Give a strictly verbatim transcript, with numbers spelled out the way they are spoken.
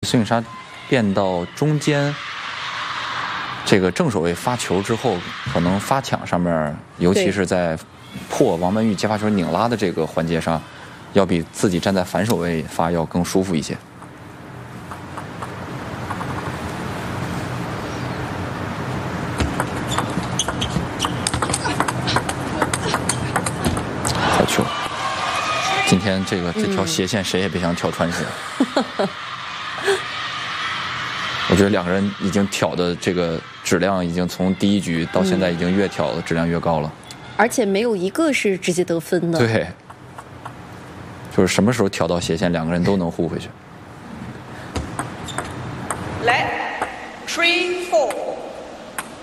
孙颖莎变到中间，这个正手位发球之后，可能发抢上面，尤其是在破王曼玉接发球拧拉的这个环节上，要比自己站在反手位发要更舒服一些。好球！今天这个这条斜线谁也别想挑穿去。嗯我觉得两个人已经挑的这个质量，已经从第一局到现在已经越挑的质量越高了， 而且没有一个是直接得分的。 对，就是什么时候挑到斜线，两个人都能护回去。